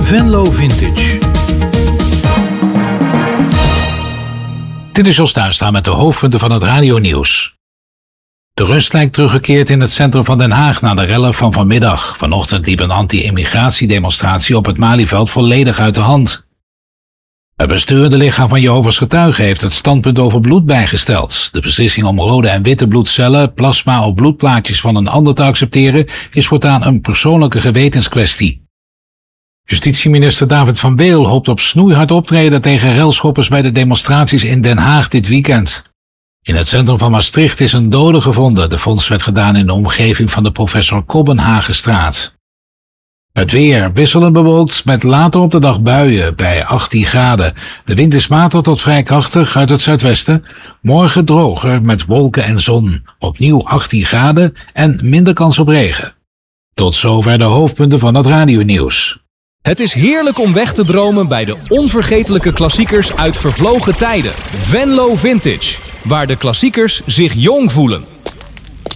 Venlo Vintage. Dit is Jos Tuinstra met de hoofdpunten van het radionieuws. De rust lijkt teruggekeerd in het centrum van Den Haag na de rellen van vanmiddag. Vanochtend liep een anti-immigratiedemonstratie op het Malieveld volledig uit de hand. Het bestuurende lichaam van Jehovah's Getuigen heeft het standpunt over bloed bijgesteld. De beslissing om rode en witte bloedcellen, plasma of bloedplaatjes van een ander te accepteren is voortaan een persoonlijke gewetenskwestie. Justitieminister David van Weel hoopt op snoeihard optreden tegen relschoppers bij de demonstraties in Den Haag dit weekend. In het centrum van Maastricht is een dode gevonden. De vondst werd gedaan in de omgeving van de Professor Kobbenhagenstraat. Het weer wisselend bewolkt met later op de dag buien bij 18 graden. De wind is matig tot vrij krachtig uit het zuidwesten. Morgen droger met wolken en zon. Opnieuw 18 graden en minder kans op regen. Tot zover de hoofdpunten van het radionieuws. Het is heerlijk om weg te dromen bij de onvergetelijke klassiekers uit vervlogen tijden. Venlo Vintage, waar de klassiekers zich jong voelen.